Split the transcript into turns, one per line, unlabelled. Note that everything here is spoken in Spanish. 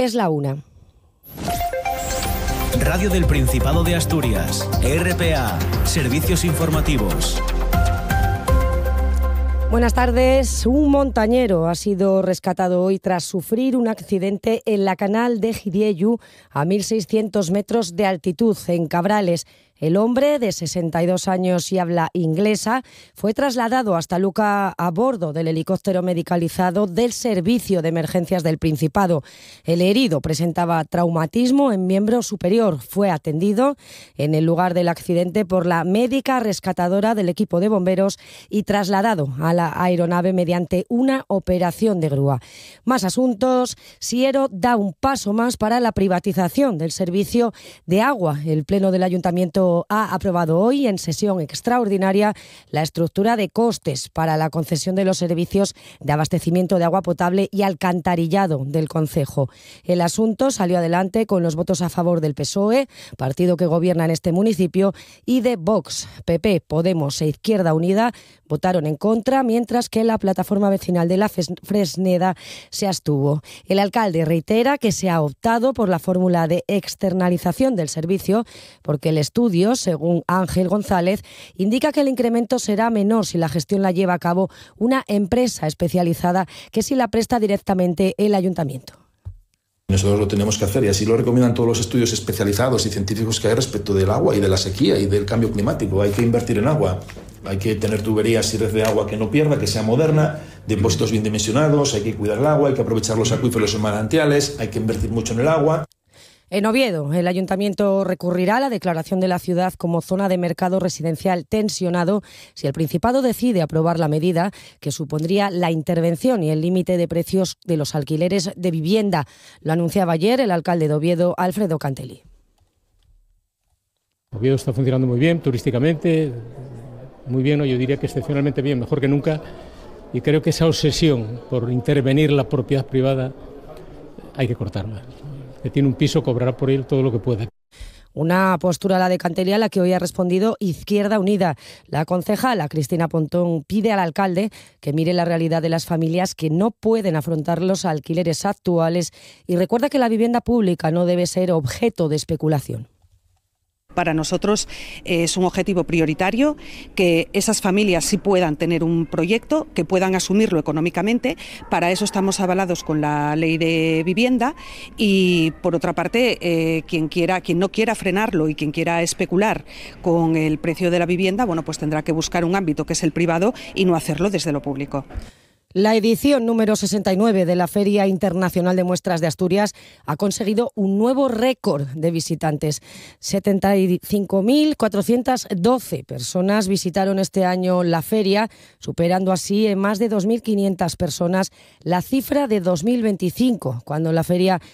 Es la 1.
Radio del Principado de Asturias, RPA, Servicios Informativos.
Buenas tardes. Un montañero ha sido rescatado hoy tras sufrir un accidente en la canal de Gidiellu a 1.600 metros de altitud en Cabrales. El hombre, de 62 años y habla inglesa, fue trasladado hasta Luca a bordo del helicóptero medicalizado del Servicio de Emergencias del Principado. El herido presentaba traumatismo en miembro superior. Fue atendido en el lugar del accidente por la médica rescatadora del equipo de bomberos y trasladado a la aeronave mediante una operación de grúa. Más asuntos. Siero da un paso más para la privatización del servicio de agua. El Pleno del Ayuntamiento ha aprobado hoy en sesión extraordinaria la estructura de costes para la concesión de los servicios de abastecimiento de agua potable y alcantarillado del concejo. El asunto salió adelante con los votos a favor del PSOE, partido que gobierna en este municipio, y de Vox. PP, Podemos e Izquierda Unida votaron en contra, mientras que la plataforma vecinal de la Fresneda se abstuvo. El alcalde reitera que se ha optado por la fórmula de externalización del servicio porque el estudio, según Ángel González, indica que el incremento será menor si la gestión la lleva a cabo una empresa especializada que si la presta directamente el ayuntamiento.
Nosotros lo tenemos que hacer y así lo recomiendan todos los estudios especializados y científicos que hay respecto del agua y de la sequía y del cambio climático. Hay que invertir en agua, hay que tener tuberías y red de agua que no pierda, que sea moderna, depósitos bien dimensionados, hay que cuidar el agua, hay que aprovechar los acuíferos y manantiales, hay que invertir mucho en el agua.
En Oviedo, el ayuntamiento recurrirá a la declaración de la ciudad como zona de mercado residencial tensionado si el Principado decide aprobar la medida que supondría la intervención y el límite de precios de los alquileres de vivienda. Lo anunciaba ayer el alcalde de Oviedo, Alfredo Cantelli.
Oviedo está funcionando muy bien turísticamente, muy bien, yo diría que excepcionalmente bien, mejor que nunca, y creo que esa obsesión por intervenir la propiedad privada hay que cortarla. Que tiene un piso cobrará por él todo lo que pueda.
Una postura, la de Cantelli, a la que hoy ha respondido Izquierda Unida. La concejala Cristina Pontón pide al alcalde que mire la realidad de las familias que no pueden afrontar los alquileres actuales y recuerda que la vivienda pública no debe ser objeto de especulación.
Para nosotros es un objetivo prioritario que esas familias sí puedan tener un proyecto, que puedan asumirlo económicamente. Para eso estamos avalados con la ley de vivienda y, por otra parte, quien no quiera frenarlo y quien quiera especular con el precio de la vivienda, bueno, pues tendrá que buscar un ámbito que es el privado y no hacerlo desde lo público.
La edición número 69 de la Feria Internacional de Muestras de Asturias ha conseguido un nuevo récord de visitantes. 75.412 personas visitaron este año la feria, superando así en más de 2.500 personas la cifra de 2025, cuando la feria